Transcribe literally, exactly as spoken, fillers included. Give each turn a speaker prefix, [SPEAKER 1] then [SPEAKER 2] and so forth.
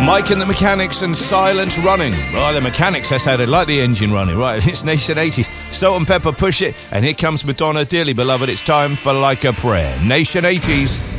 [SPEAKER 1] Mike and the Mechanics and Silent Running. Right, the Mechanics, that's how they like the engine running. Right, it's Nation eighties. Salt and Pepper, Push It. And here comes Madonna, Dearly Beloved. It's time for Like a Prayer. Nation eighties.